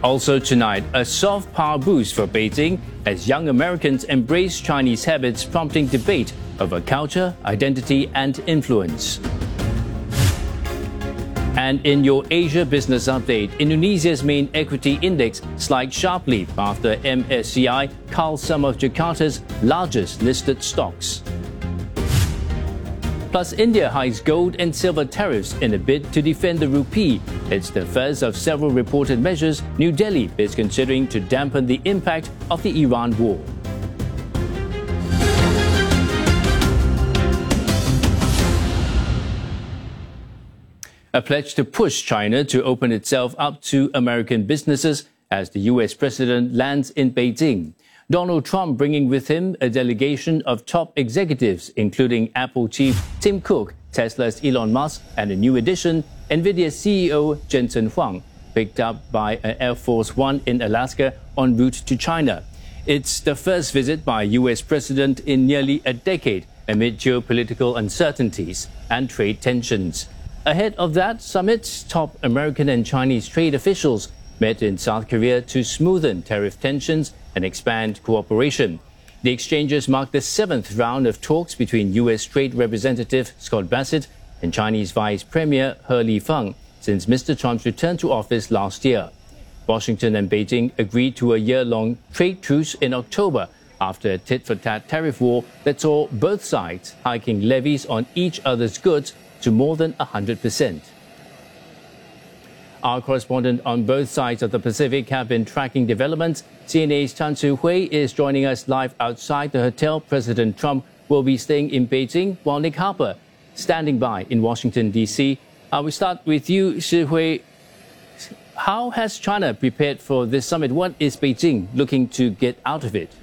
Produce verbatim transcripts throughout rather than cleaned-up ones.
Also tonight, a soft power boost for Beijing as young Americans embrace Chinese habits, prompting debate over culture, identity, and influence. And in your Asia Business Update, Indonesia's main equity index slid sharply after M S C I culled some of Jakarta's largest listed stocks. Plus, India hikes gold and silver tariffs in a bid to defend the rupee. It's the first of several reported measures New Delhi is considering to dampen the impact of the Iran war. A pledge to push China to open itself up to American businesses as the U S president lands in Beijing. Donald Trump bringing with him a delegation of top executives, including Apple chief Tim Cook, Tesla's Elon Musk, and a new addition, NVIDIA C E O Jensen Huang, picked up by an Air Force One in Alaska en route to China. It's the first visit by a U S president in nearly a decade amid geopolitical uncertainties and trade tensions. Ahead of that summit, top American and Chinese trade officials met in South Korea to smoothen tariff tensions and expand cooperation. The exchanges mark the seventh round of talks between U S Trade Representative Scott Bassett and Chinese Vice Premier He Lifeng since Mister Trump's return to office last year. Washington and Beijing agreed to a year-long trade truce in October after a tit-for-tat tariff war that saw both sides hiking levies on each other's goods to more than one hundred percent. Our correspondent on both sides of the Pacific have been tracking developments. C N A's Tan Soo-hui is joining us live outside the hotel President Trump will be staying in Beijing, while Nick Harper standing by in Washington, D C. Uh, we start with you, Soo-hui. How has China prepared for this summit? What is Beijing looking to get out of it?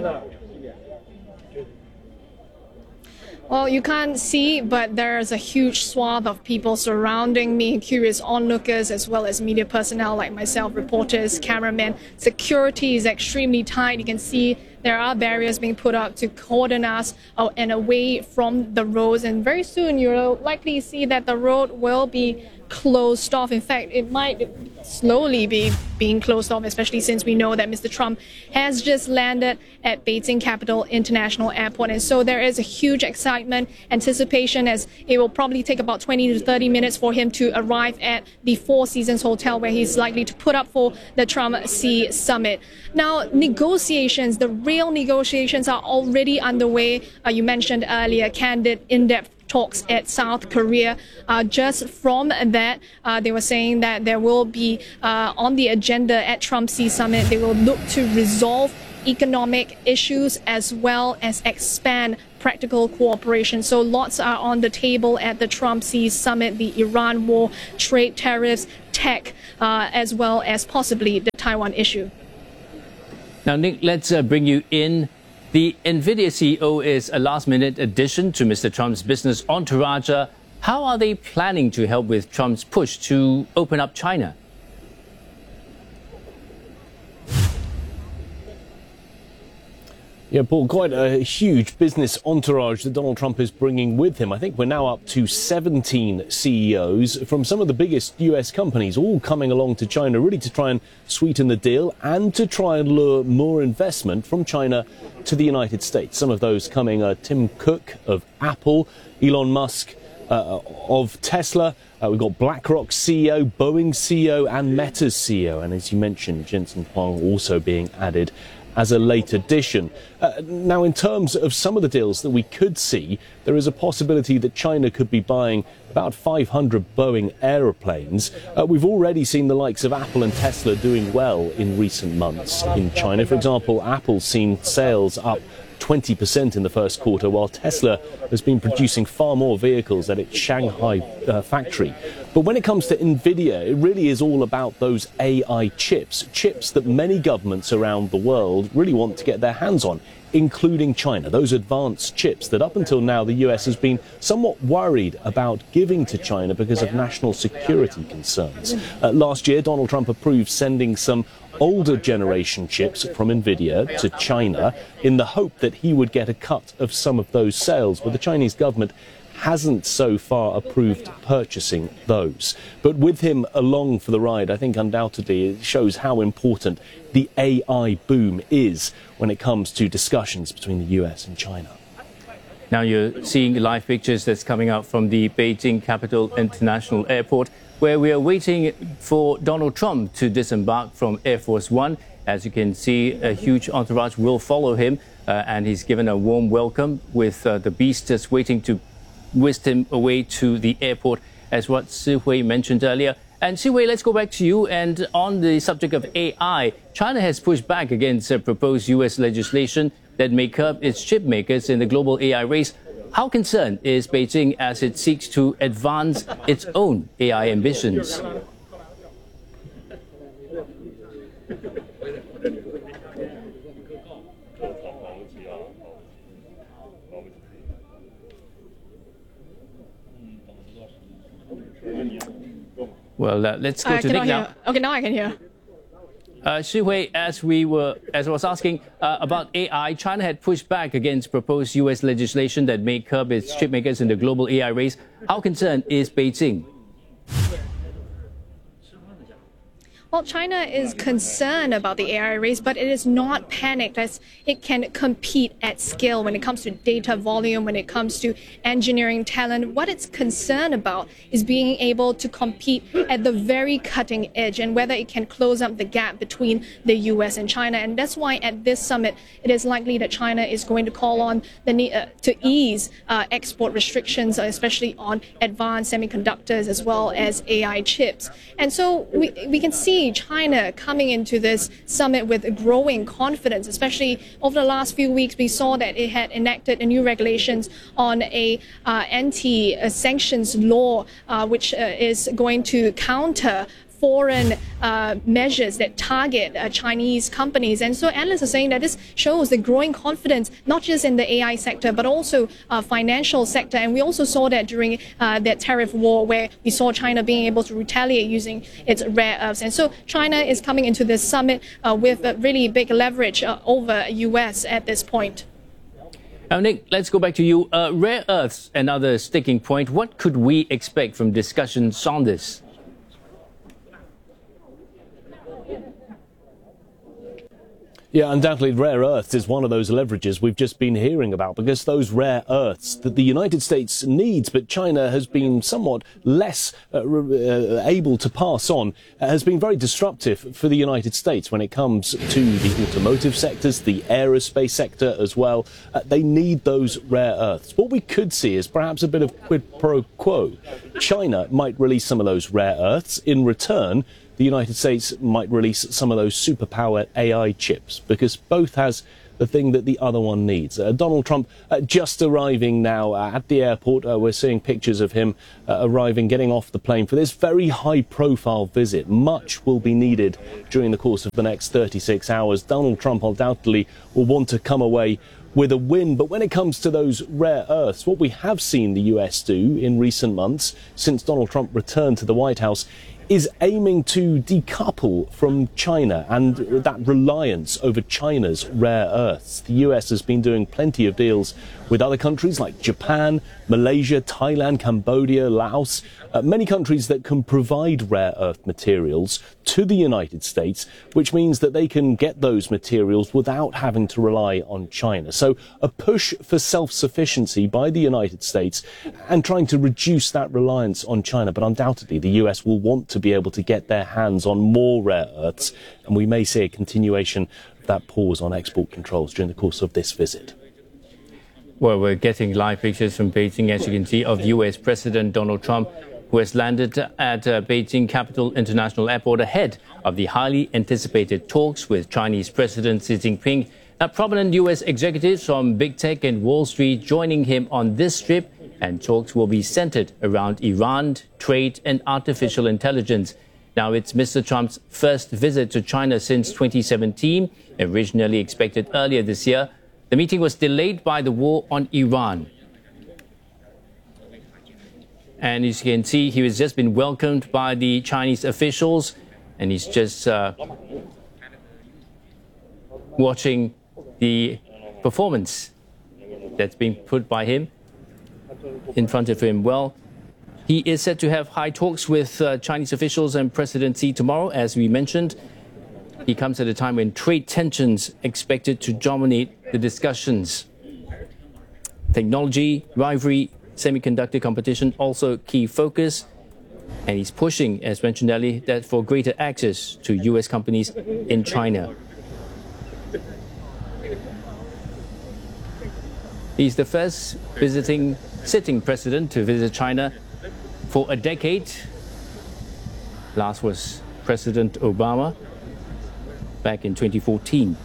Well, you can't see, but there's a huge swath of people surrounding me, curious onlookers, as well as media personnel like myself, reporters, cameramen. Security is extremely tight. You can see there are barriers being put up to cordon us out and away from the roads. And very soon you'll likely see that the road will be closed off. In fact, it might slowly be being closed off, especially since we know that Mister Trump has just landed at Beijing Capital International Airport. And so there is a huge excitement, anticipation, as it will probably take about twenty to thirty minutes for him to arrive at the Four Seasons Hotel, where he's likely to put up for the Trump-Xi summit. Now, negotiations, the real negotiations are already underway. Uh, you mentioned earlier, candid, in-depth talks at South Korea. Uh, just from that, uh, they were saying that there will be uh, on the agenda at Trump-Xi summit, they will look to resolve economic issues as well as expand practical cooperation. So lots are on the table at the Trump-Xi summit: the Iran war, trade tariffs, tech, uh, as well as possibly the Taiwan issue. Now, Nick, let's uh, bring you in. The NVIDIA C E O is a last-minute addition to Mister Trump's business entourage. How are they planning to help with Trump's push to open up China? Yeah, Paul, quite a huge business entourage that Donald Trump is bringing with him. I think we're now up to seventeen C E Os from some of the biggest U S companies, all coming along to China, really to try and sweeten the deal and to try and lure more investment from China to the United States. Some of those coming are Tim Cook of Apple, Elon Musk uh, of Tesla. Uh, we've got BlackRock's C E O, Boeing's C E O, and Meta's C E O. And as you mentioned, Jensen Huang also being added as a late addition. Uh, now, in terms of some of the deals that we could see, there is a possibility that China could be buying about five hundred Boeing aeroplanes. Uh, we've already seen the likes of Apple and Tesla doing well in recent months in China. For example, Apple's seen sales up twenty percent in the first quarter, while Tesla has been producing far more vehicles at its Shanghai uh, factory. But when it comes to NVIDIA, it really is all about those A I chips, chips that many governments around the world really want to get their hands on, including China, those advanced chips that up until now the U S has been somewhat worried about giving to China because of national security concerns. Uh, last year, Donald Trump approved sending some older generation chips from NVIDIA to China in the hope that he would get a cut of some of those sales, but the Chinese government hasn't so far approved purchasing those. But with him along for the ride, I think undoubtedly it shows how important the A I boom is when it comes to discussions between the U S and China. Now you're seeing live pictures that's coming out from the Beijing Capital International Airport, where we are waiting for Donald Trump to disembark from Air Force One. As you can see, a huge entourage will follow him, uh, and he's given a warm welcome with uh, the beast just waiting to whisk him away to the airport, as what Si-Hui mentioned earlier. And Si-Hui, let's go back to you. And on the subject of A I, China has pushed back against uh, proposed U S legislation that may curb its chip makers in the global A I race. How concerned is Beijing as it seeks to advance its own A I ambitions? Well, uh, let's go I to Nick now. Hear. Okay, now I can hear. Uh, Si-Hui, as we were, as I was asking uh, about A I, China had pushed back against proposed U S legislation that may curb its chip makers in the global A I race. How concerned is Beijing? Well, China is concerned about the A I race, but it is not panicked as it can compete at scale when it comes to data volume, when it comes to engineering talent. What it's concerned about is being able to compete at the very cutting edge and whether it can close up the gap between the U S and China. And that's why at this summit, it is likely that China is going to call on the need uh, to ease uh, export restrictions, especially on advanced semiconductors as well as A I chips. And so we, we can see China coming into this summit with a growing confidence, especially over the last few weeks. We saw that it had enacted a new regulations on a uh, anti-sanctions law, uh, which uh, is going to counter foreign uh, measures that target uh, Chinese companies. And so analysts are saying that this shows the growing confidence, not just in the A I sector, but also uh, financial sector. And we also saw that during uh, that tariff war, where we saw China being able to retaliate using its rare earths. And so China is coming into this summit uh, with a really big leverage uh, over U S at this point. Now, Nick, let's go back to you. Uh, rare earths, another sticking point. What could we expect from discussions on this? Yeah, undoubtedly, rare earths is one of those leverages we've just been hearing about, because those rare earths that the United States needs, but China has been somewhat less uh, uh, able to pass on, uh, has been very disruptive for the United States when it comes to the automotive sectors, the aerospace sector as well. Uh, they need those rare earths. What we could see is perhaps a bit of quid pro quo. China might release some of those rare earths. In return, the United States might release some of those superpowered A I chips, because both has the thing that the other one needs. Uh, Donald Trump uh, just arriving now uh, at the airport. Uh, we're seeing pictures of him uh, arriving, getting off the plane for this very high-profile visit. Much will be needed during the course of the next thirty-six hours. Donald Trump undoubtedly will want to come away with a win. But when it comes to those rare earths, what we have seen the U S do in recent months, since Donald Trump returned to the White House, is aiming to decouple from China and that reliance over China's rare earths. The U S has been doing plenty of deals with other countries like Japan, Malaysia, Thailand, Cambodia, Laos, uh, many countries that can provide rare earth materials to the United States, which means that they can get those materials without having to rely on China. So a push for self-sufficiency by the United States and trying to reduce that reliance on China. But undoubtedly, the U S will want to be able to get their hands on more rare earths, and we may see a continuation of that pause on export controls during the course of this visit. Well, we're getting live pictures from Beijing, as you can see, of U S President Donald Trump, who has landed at uh, Beijing Capital International Airport ahead of the highly anticipated talks with Chinese President Xi Jinping. Now, prominent U S executives from Big Tech and Wall Street joining him on this trip, and talks will be centered around Iran, trade and artificial intelligence. Now, it's Mister Trump's first visit to China since twenty seventeen, originally expected earlier this year. The meeting was delayed by the war on Iran. And as you can see, he has just been welcomed by the Chinese officials, and he's just uh, watching the performance that's been put by him. in front of him. Well, he is set to have high talks with uh, Chinese officials and President Xi tomorrow, as we mentioned. He comes at a time when trade tensions expected to dominate the discussions. Technology, rivalry, semiconductor competition also key focus. And he's pushing, as mentioned earlier, that for greater access to U S companies in China. He's the first visiting sitting president to visit China for a decade. Last was President Obama back in twenty fourteen.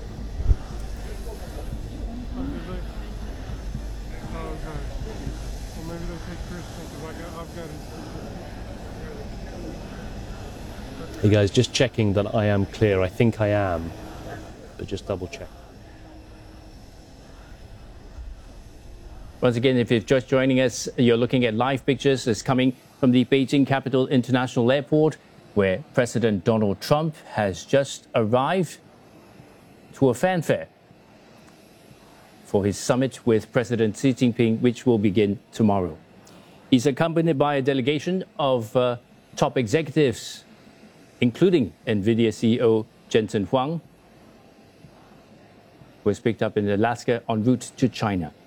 Hey guys, just checking that I am clear. I think I am, but just double check. Once again, if you're just joining us, you're looking at live pictures that's coming from the Beijing Capital International Airport, where President Donald Trump has just arrived to a fanfare for his summit with President Xi Jinping, which will begin tomorrow. He's accompanied by a delegation of uh, top executives, including NVIDIA C E O Jensen Huang, who was picked up in Alaska en route to China.